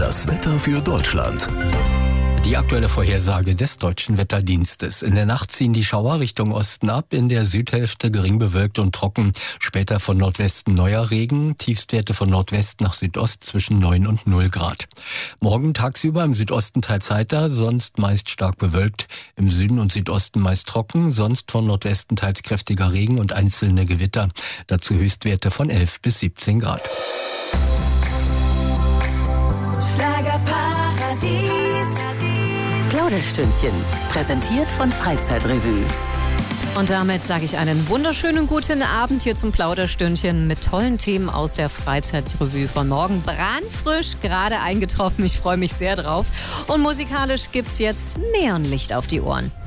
Das Wetter für Deutschland. Die aktuelle Vorhersage des Deutschen Wetterdienstes. In der Nacht ziehen die Schauer Richtung Osten ab, in der Südhälfte gering bewölkt und trocken. Später von Nordwesten neuer Regen, Tiefstwerte von Nordwest nach Südost zwischen 9 und 0 Grad. Morgen tagsüber im Südosten teils heiter, sonst meist stark bewölkt. Im Süden und Südosten meist trocken, sonst von Nordwesten teils kräftiger Regen und einzelne Gewitter. Dazu Höchstwerte von 11 bis 17 Grad. Schlagerparadies. Plauderstündchen, präsentiert von Freizeitrevue. Und damit sage ich einen wunderschönen guten Abend hier zum Plauderstündchen mit tollen Themen aus der Freizeitrevue von morgen. Brandfrisch, gerade eingetroffen. Ich freue mich sehr drauf. Und musikalisch gibt's jetzt Neonlicht auf die Ohren.